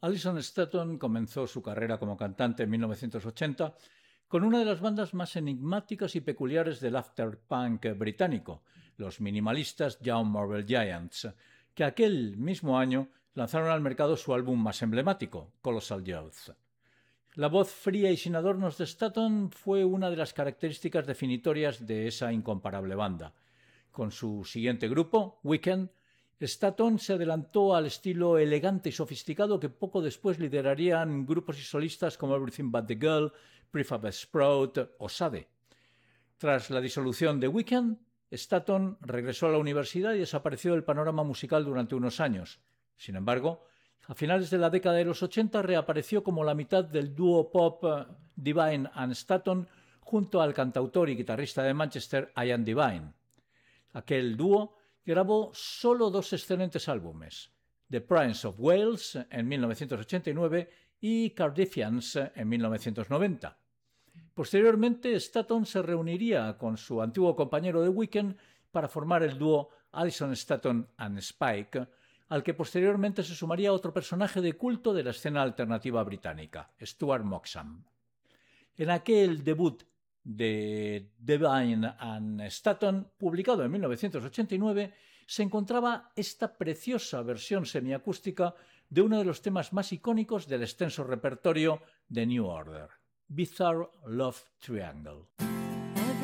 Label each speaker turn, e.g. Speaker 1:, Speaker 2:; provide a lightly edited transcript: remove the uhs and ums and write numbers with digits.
Speaker 1: Alison Staton comenzó su carrera como cantante en 1980 con una de las bandas más enigmáticas y peculiares del afterpunk británico, los minimalistas Young Marble Giants, que aquel mismo año lanzaron al mercado su álbum más emblemático, Colossal Youth. La voz fría y sin adornos de Staton fue una de las características definitorias de esa incomparable banda. Con su siguiente grupo, Weekend, Staton se adelantó al estilo elegante y sofisticado que poco después liderarían grupos y solistas como Everything But The Girl, Prefab Sprout o Sade. Tras la disolución de Weekend, Staton regresó a la universidad y desapareció del panorama musical durante unos años. Sin embargo, a finales de la década de los 80 reapareció como la mitad del dúo pop Divine and Staton junto al cantautor y guitarrista de Manchester Ian Divine. Aquel dúo grabó solo 2 excelentes álbumes, The Prince of Wales en 1989 y Cardiffians en 1990. Posteriormente, Staton se reuniría con su antiguo compañero de Weekend para formar el dúo Alison Staton and Spike, al que posteriormente se sumaría otro personaje de culto de la escena alternativa británica, Stuart Moxham. En aquel debut de Divine and Staton, publicado en 1989, se encontraba esta preciosa versión semiacústica de uno de los temas más icónicos del extenso repertorio de New Order, Bizarre Love Triangle.